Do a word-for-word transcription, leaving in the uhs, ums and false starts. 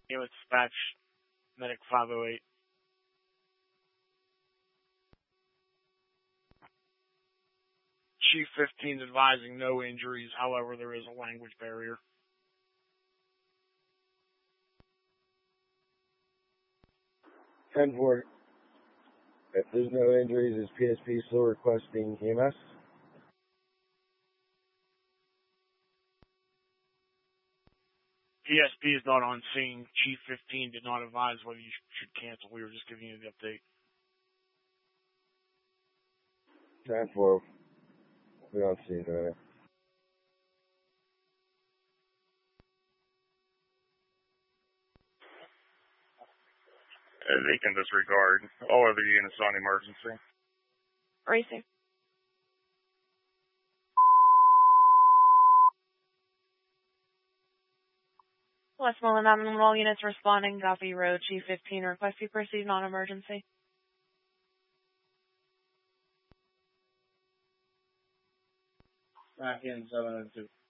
Ambulance dispatch, medic five oh eight. Chief fifteen is advising no injuries, however, there is a language barrier. ten four. If there's no injuries, is P S P still requesting E M S? P S P is not on scene. Chief fifteen did not advise whether you should cancel. We were just giving you the update. ten four. We don't see it right now. Uh, they can disregard all other units on emergency. Racing. Westmoreland nine one one, all units responding. Goffey Road, Chief fifteen. Request you proceed non-emergency. Back in seven oh two.